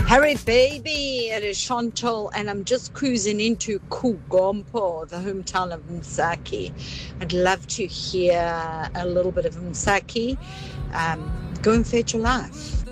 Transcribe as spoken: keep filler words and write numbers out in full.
Harry baby, it is Chantal, and I'm just cruising into Kugompo, the hometown of Msaki. I'd love to hear a little bit of Msaki. Um, go and fetch your life.